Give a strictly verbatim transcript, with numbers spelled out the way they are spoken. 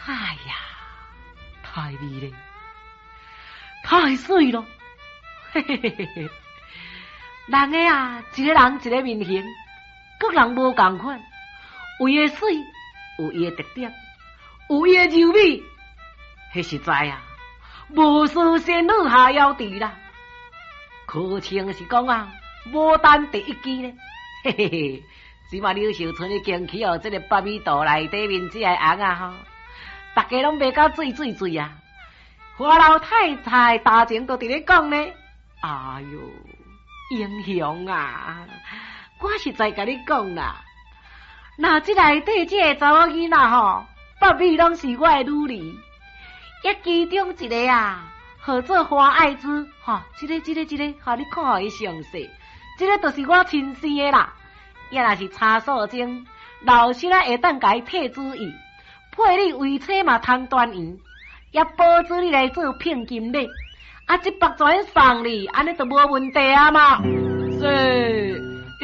哎呀，太美了，太水了，嘿嘿嘿嘿嘿。人个啊，一个人一个面型，各人无共款，有伊个水，有伊个特点，有伊个柔美，迄实在啊，无数仙女下妖伫啦，可称是讲啊，牡丹第一枝呢，嘿嘿嘿。只嘛柳秀村的景区哦，这个八米道内底面这个红啊吼，大家拢卖到醉醉醉啊！花老太太大前都伫咧讲呢，哎哟，英雄啊！我实在甲你讲啦，那这内底这个查某囡仔吼，八米拢是我的女儿，一其中一个啊，号做花爱之，吼，这个这个这个，哈，你看下伊详细，这个就是我亲生的啦。也若是查素贞，老师啊会当甲伊替主意，配你为妻嘛通端圆，也保住你来做聘金咧。啊，这百全送你，安尼就无问题啊嘛。是。